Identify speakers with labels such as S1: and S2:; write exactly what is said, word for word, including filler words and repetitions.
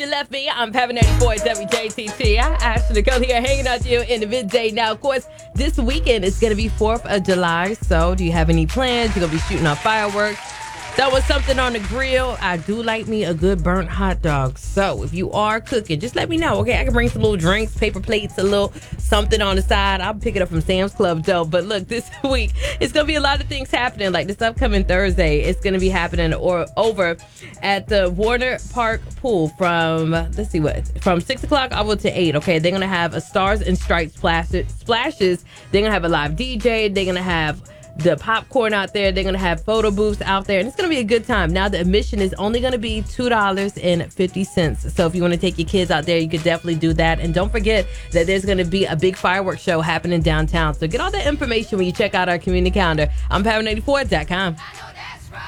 S1: left me. I'm Pepper ninety-four W J T T. I asked you to come here hanging out with you in the midday. Now, of course, this weekend is going to be fourth of July. So do you have any plans? You're going to be shooting off fireworks. That was something on the grill. I do like me a good burnt hot dog. So if you are cooking, just let me know. Okay, I can bring some little drinks, paper plates, a little something on the side. I'll pick it up from Sam's Club, though. But look, this week, it's going to be a lot of things happening. Like this upcoming Thursday, it's going to be happening or over at the Warner Park Pool from, let's see what, from six o'clock over to eight. Okay, they're going to have a Stars and Stripes splashes. splashes. They're going to have a live D J. They're going to have the popcorn out there. They're going to have photo booths out there, and it's going to be a good time. Now, the admission is only going to be two dollars and fifty cents. So if you want to take your kids out there, you could definitely do that. And don't forget that there's going to be a big fireworks show happening downtown. So get all that information when you check out our community calendar on power ninety-four dot com.